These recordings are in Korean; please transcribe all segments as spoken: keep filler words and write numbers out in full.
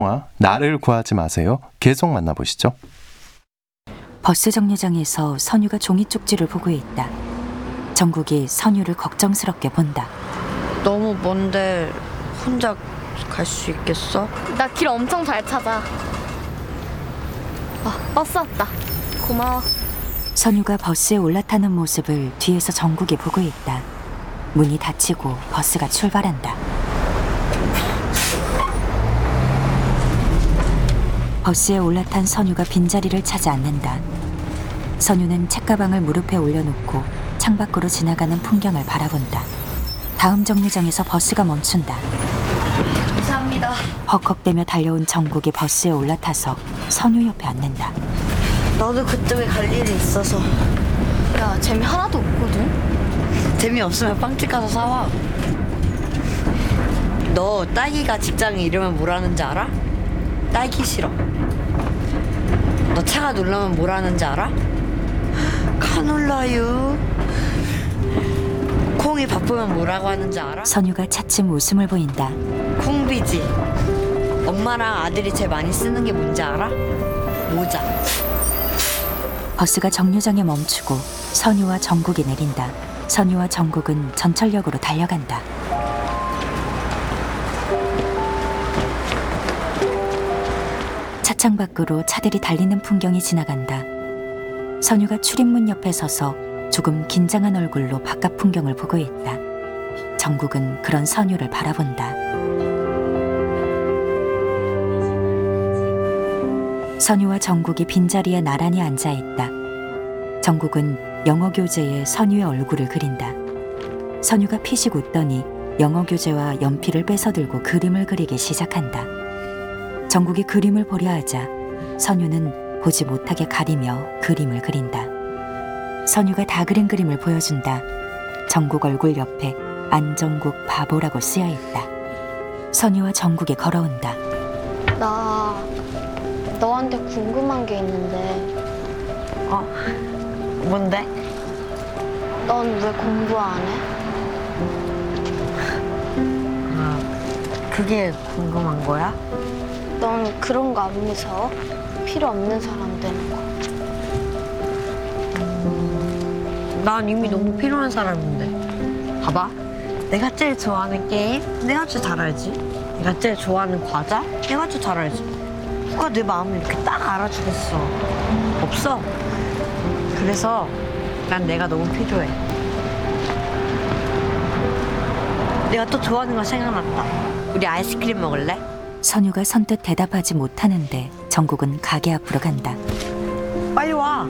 영화 나를 구하지 마세요. 계속 만나보시죠. 버스 정류장에서 선유가 종이 쪽지를 보고 있다. 정국이 선유를 걱정스럽게 본다. 너무 먼데 혼자 갈 수 있겠어? 나 길 엄청 잘 찾아. 아, 버스 왔다. 고마워. 선유가 버스에 올라타는 모습을 뒤에서 정국이 보고 있다. 문이 닫히고 버스가 출발한다. 버스에 올라탄 선유가 빈자리를 찾아 앉는다. 선유는 책가방을 무릎에 올려놓고 창밖으로 지나가는 풍경을 바라본다. 다음 정류장에서 버스가 멈춘다. 감사합니다. 헉헉대며 달려온 정국이 버스에 올라타서 선유 옆에 앉는다. 나도 그쪽에 갈 일이 있어서. 야, 재미 하나도 없거든? 재미없으면 빵집 가서 사와. 너 딸기가 직장에 이러면 뭐라는지 알아? 딸기 싫어. 너 차가 놀라면 뭐라는지 알아? 카놀라유. 콩이 바쁘면 뭐라고 하는지 알아? 선유가 차츰 웃음을 보인다. 콩비지. 엄마랑 아들이 제일 많이 쓰는 게 뭔지 알아? 모자. 버스가 정류장에 멈추고 선유와 정국이 내린다. 선유와 정국은 전철역으로 달려간다. 차창 밖으로 차들이 달리는 풍경이 지나간다. 선유가 출입문 옆에 서서 조금 긴장한 얼굴로 바깥 풍경을 보고 있다. 정국은 그런 선유를 바라본다. 선유와 정국이 빈자리에 나란히 앉아있다. 정국은 영어 교재에 선유의 얼굴을 그린다. 선유가 피식 웃더니 영어 교재와 연필을 뺏어들고 그림을 그리기 시작한다. 정국이 그림을 보려 하자 선유는 보지 못하게 가리며 그림을 그린다. 선유가 다 그린 그림을 보여준다. 정국 얼굴 옆에 안정국 바보라고 쓰여있다. 선유와 정국이 걸어온다. 나 너한테 궁금한 게 있는데 어? 뭔데? 넌 왜 공부 안 해? 아, 그게 궁금한 거야? 넌 그런 거 안 무서워? 필요 없는 사람 되는 거. 난 이미 너무 필요한 사람인데. 봐봐. 내가 제일 좋아하는 게임? 내가 제일 잘 알지. 내가 제일 좋아하는 과자? 내가 제일 잘 알지. 누가 내 마음을 이렇게 딱 알아주겠어. 없어. 그래서 난 내가 너무 필요해. 내가 또 좋아하는 거 생각났다. 우리 아이스크림 먹을래? 선유가 선뜻 대답하지 못하는데 정국은 가게 앞으로 간다. 빨리 와.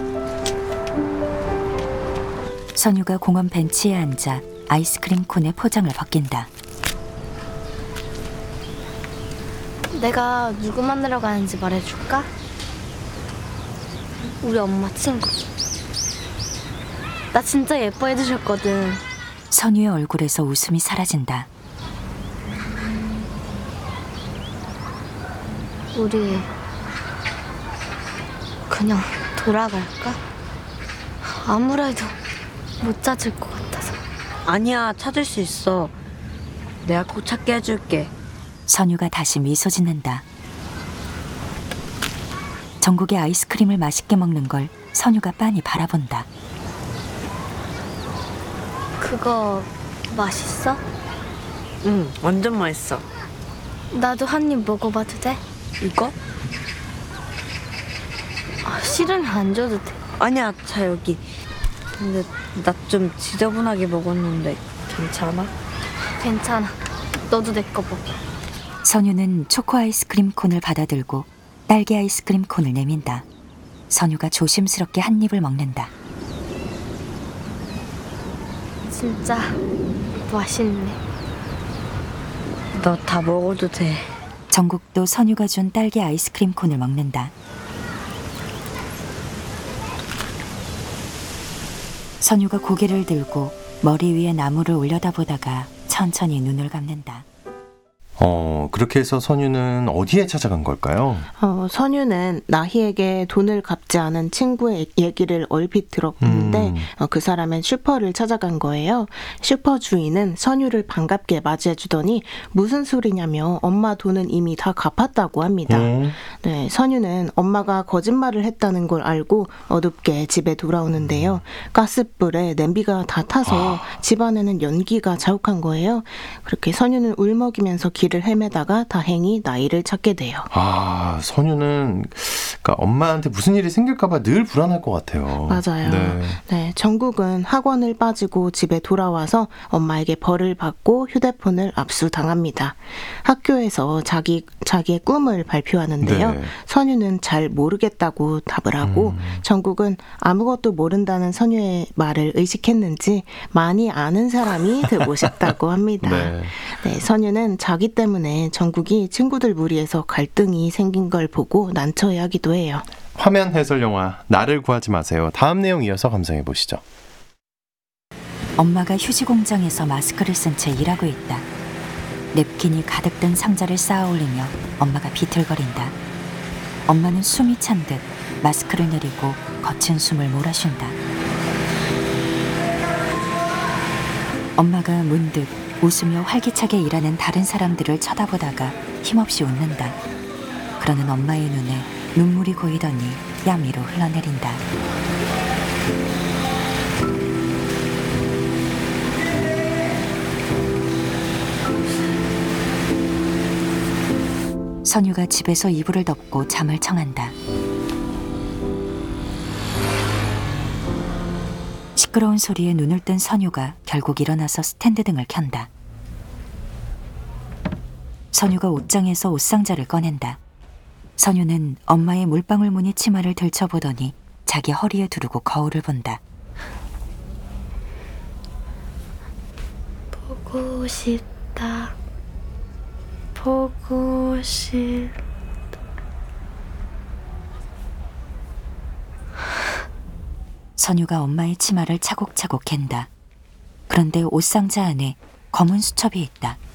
선유가 공원 벤치에 앉아 아이스크림 콘의 포장을 벗긴다. 내가 누구 만나러 가는지 말해줄까? 우리 엄마 친구. 나 진짜 예뻐해 주셨거든. 선유의 얼굴에서 웃음이 사라진다. 우리 그냥 돌아갈까? 아무래도 못 찾을 것 같아서. 아니야, 찾을 수 있어. 내가 꼭 찾게 해줄게. 선유가 다시 미소 짓는다. 정국의 아이스크림을 맛있게 먹는 걸 선유가 빤히 바라본다. 그거 맛있어? 응, 완전 맛있어. 나도 한 입 먹어봐도 돼? 이거? 아, 싫으면 안 줘도 돼. 아니야, 자 여기. 근데 나 좀 지저분하게 먹었는데 괜찮아? 괜찮아. 너도 내 거 먹어. 선유는 초코 아이스크림 콘을 받아들고 딸기 아이스크림 콘을 내민다. 선유가 조심스럽게 한 입을 먹는다. 진짜 맛있네. 너 다 먹어도 돼. 정국도 선유가 준 딸기 아이스크림 콘을 먹는다. 선유가 고개를 들고 머리 위에 나무를 올려다보다가 천천히 눈을 감는다. 어, 그렇게 해서 선유는 어디에 찾아간 걸까요? 어, 선유는 나희에게 돈을 갚지 않은 친구의 얘기를 얼핏 들었는데 음. 어, 그 사람은 슈퍼를 찾아간 거예요. 슈퍼 주인은 선유를 반갑게 맞이해주더니 무슨 소리냐며 엄마 돈은 이미 다 갚았다고 합니다. 음. 네, 선유는 엄마가 거짓말을 했다는 걸 알고 어둡게 집에 돌아오는데요. 가스불에 냄비가 다 타서 집안에는 연기가 자욱한 거예요. 그렇게 선유는 울먹이면서 길을 헤매다가 다행히 나이를 찾게 돼요. 아, 선유는 그러니까 엄마한테 무슨 일이 생길까봐 늘 불안할 것 같아요. 맞아요. 네. 네, 정국은 학원을 빠지고 집에 돌아와서 엄마에게 벌을 받고 휴대폰을 압수당합니다. 학교에서 자기, 자기의 꿈을 발표하는데요. 네. 선유는 잘 모르겠다고 답을 하고 음. 정국은 아무것도 모른다는 선유의 말을 의식했는지 많이 아는 사람이 되고 싶다고 합니다. 네. 네, 선유는 자기 때문에 정국이 친구들 무리에서 갈등이 생긴 걸 보고 난처해하기도 해요. 화면 해설 영화 나를 구하지 마세요. 다음 내용 이어서 감상해 보시죠. 엄마가 휴지 공장에서 마스크를 쓴 채 일하고 있다. 냅킨이 가득 든 상자를 쌓아 올리며 엄마가 비틀거린다. 엄마는 숨이 찬 듯 마스크를 내리고 거친 숨을 몰아쉰다. 엄마가 문득 웃으며 활기차게 일하는 다른 사람들을 쳐다보다가 힘없이 웃는다. 그러는 엄마의 눈에 눈물이 고이더니 야미로 흘러내린다. 선유가 집에서 이불을 덮고 잠을 청한다. 시끄러운 소리에 눈을 뜬 선유가 결국 일어나서 스탠드 등을 켠다. 선유가 옷장에서 옷상자를 꺼낸다. 선유는 엄마의 물방울 무늬 치마를 들춰보더니 자기 허리에 두르고 거울을 본다. 보고 싶다. 보고 싶. 선유가 엄마의 치마를 차곡차곡 갠다. 그런데 옷상자 안에 검은 수첩이 있다.